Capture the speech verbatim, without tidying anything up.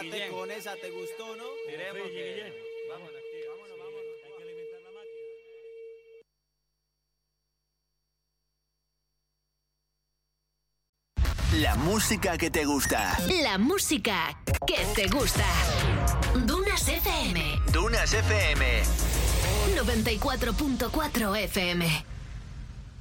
Quédate Guillén. con esa, ¿te gustó, no? Diremos Sí, que... Guillén. Vámonos, tío. Vámonos, vámonos. Hay que alimentar la máquina. La música que te gusta. La música que te gusta. Dunas F M. Dunas F M. noventa y cuatro punto cuatro F M.